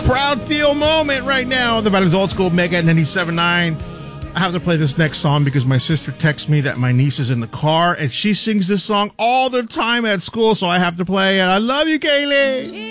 proud Theo moment right now. The Valley's Old School Mega at 97.9. I have to play this next song because my sister texts me that my niece is in the car and she sings this song all the time at school, so I have to play it. I love you, Kaylee.